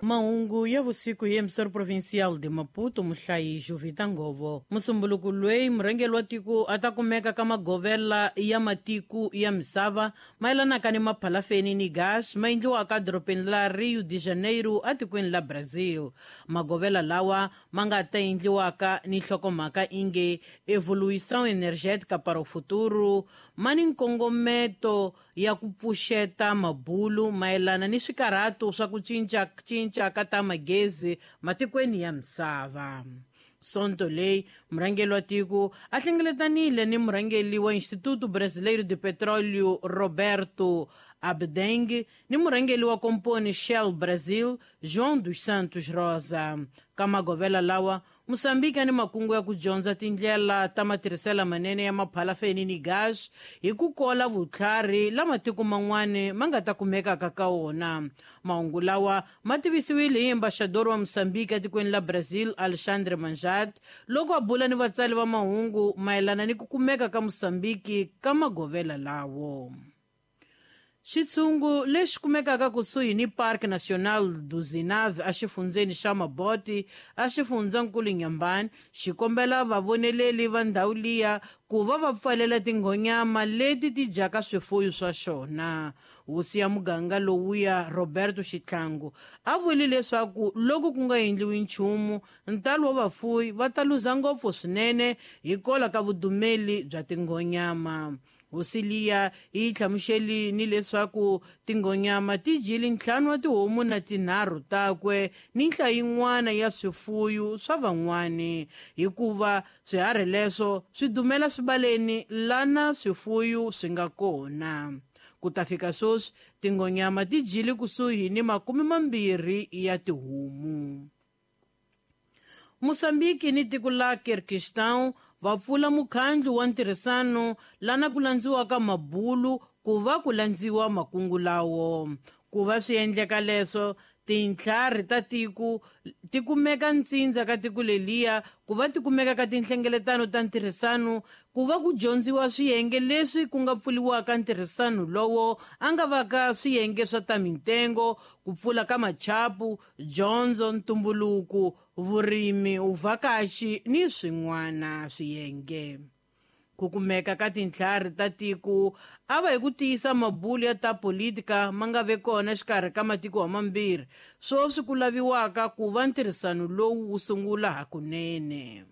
Mahungu ya vusiku hi emisoro provincial de Maputo muhlayi Juvita Ngovo. Musumbuluku lweyi murhangeri wa tiko a ta kumeka ka magovela ya matiku ya misava mayelanaka ni maphalafeni ni gas ma endliwaka doropeni la Rio de Janeiro a tikweni la Brazil. Magovela lawa ma nga ta endliwaka ni nhlokomhaka inge evolução energética para o futuro ma ni nkongometo ya ku pfuxeta mabulu mayelana ni swikarhato swa ku cinca ka ta magezi matikweni ya misava. Sonto leyi murhangeri wa tiko a hlengeletanile ni murhangeri wa Instituto Brasileiro de Petróleo Roberto Abdeng ni murhangeri wa komponi Shell Brazil João dos Santos Rosa. Ka magovela lawa Moçambique ni makungu ya ku dyondza tindlela ta matirhiselo manene ya maphalafeni ni gas hi ku kola vutlhari la matiko man'wana ma nga ta kumekaka ka wona. Mahungu lawa ma tivisiwile hi embaxador wa Moçambique etikweni la Brazil Alexandre Manjat loko a bula ni vatsali va mahungu mayelana ni ku kumeka ka Moçambique ka magovela lawo. Xitshungu lexi kumekaka kusuhi ni Parque Nacional do Zinave a xifundzeni xa Maboti a xifundzankulu Nyambani xi kombela vavoneleli va ndhawu liya ku va pfalela tinghonyama leti ti dyaka swifuwo swa xona. Hosi ya muganga lowuya Roberto Xitlangu a vuli leswaku loko ku nga endliwi nchumu ntalo wa vafuwi va ta luza ngopfu swinene hikola ka vudumeli bya tinghonyama. Hosi liya yi hlamuxeli ni leswaku tinghonyama ti dyile 5 wa tihomu na 3 takwe ni nhlayo yin'wana ya swifuwo swa van'wani hikuva swiharhi leswo swi dumela swibaleni lana swifuwo swi nga kona. Ku ta fika swoswi tinghonyama ti dyile kusuhi ni 20 ya tihomu. Moçambique ni tiko la Kirguistão va pfula mukhandlu wa ntirhisano lana ku landziwaka mabulu ku va ku landziwa makungu lawo. Ku va swi endleka leswo tintlhari ta tiko ti kumeka ntsindza ka tiko leliya ku va ti kumeka ka tinhlengeletano ta ntirhisano ku va ku dyondziwa swiyenge leswi ku nga pfuliwaka ntirhisano lowo a nga va ka swiyenge swa ta mitengo ku pfula ka machapu dyondzo ntumbuluko vurimi uvhakaxi ni swin'wana swiyenge. Ku kumeka ka tintlhari ta tiko a va hi ku tiyisa mabulu ya ta politika ma nga ve kona xikarhi ka matiko mambirhi swoswi ku laviwaka ku va ntirhisano lowu wu sungula hakunene.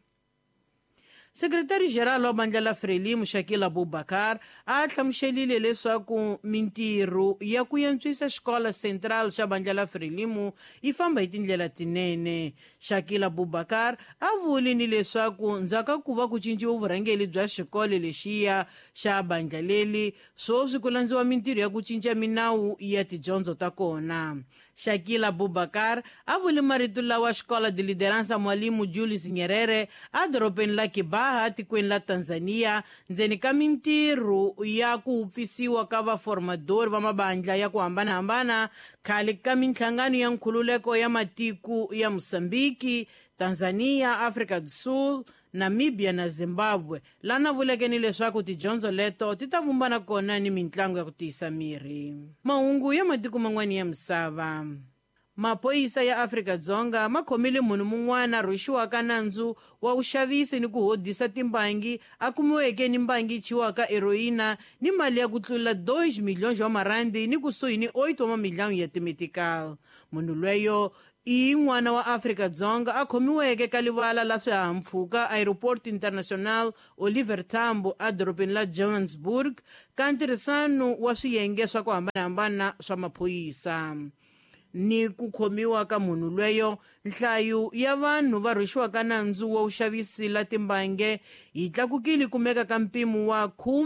Sekretari Geral wa bandla la Frelimo Shakila Abubakar a hlamuxelile leswaku mintirho ya ku yantswisa xikola central xa bandla la Frelimo yi famba hi tindlela tinene. Shakila Abubakar a vuli ni leswaku ndzhaka ku va ku cinciwa vurhangeri bya xikolo lexiya xa bandla leli swoswi ku landziwa mintirho ya ku cinca minawu ya tidyondzo ta kona. Shakila Abubakar a vuli marito lawa xikola de liderança Mwalimu Julius Nyerere a doropeni la Kibaha tikweni la Tanzania ndzeni ka mintirho ya ku hupfisiwa ka vaformadori va mabandla ya ku hambanahambana khale ka minhlangano ya nkhululeko ya matiko ya Moçambique, Tanzania, Afrika do Sul, Namibia na Zimbabwe lana vuleke ni leswaku tidyondzo leto ti ta vumbana kona ni mitlangu ya ku tiyisa miri. Mahungu ya matiko man'wana ya misava. Maphoyisa ya Afrika-Dzonga ma khomile munhu mun'wana rhwexiwaka nandzu wa vuxavisi ni ku hodisa timbangi a kumiweke ni mbangi chiwaka heroina ni mali ya ku tlula 2 milhões wa marandi ni kusuhi ni 8 wa milhão ya timetikal. Munhu lweyo i n'wana wa Afrika-Dzonga a khomiweke ka livala la swihahampfhuka Aeroport International Oliver Tambo a doropeni la Johannesburg ka ntirhisano wa swiyenge swa ku hambanahambana swa maphoyisa. Ni ku khomiwa ka munhu lweyo nhlayo ya vanhu va rhwexiwaka nandzu wa vuxavisi la timbange yi tlakukile kumeka ka mpimo wa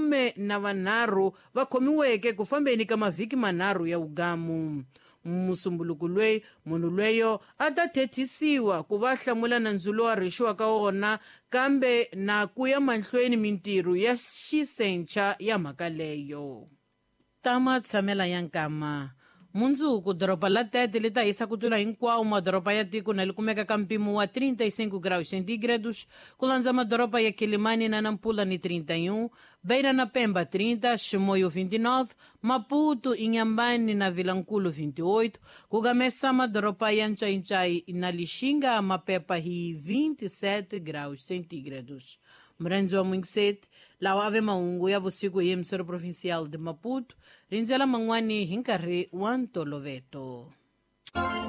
13 va khomiweke ku fambeni ka mavhiki 3 ya ugamu. Musumbuluku lweyi munhu lweyo a ta thethisiwa ku va hlamula nandzu lowu a rhwexiwaka wona kambe na ku ya mahlweni mintirho ya xisencha ya mhaka leyo. Tama tshamela ya nkama. Mundzuku doroba la Tete li ta hisa ku tlula hinkwawo madoroba ya tiko na li kumeka ka mpimo wa 35 graus centígrados, ku landza madoroba ya Kilimani na Nampula ni 31, Beira na Pemba 30, Chimoio 29, Maputo, Inhambane na Vilanculo 28, Kugamessama Doropa Yanchai na Lixinga, Mapepa hi 27 graus centígrados. Mranzo Mungset, Lau Ave Maungu ya Vusiku Emissora Provincial de Maputo, Rinzela Mangwani Hinkari Wantoloveto.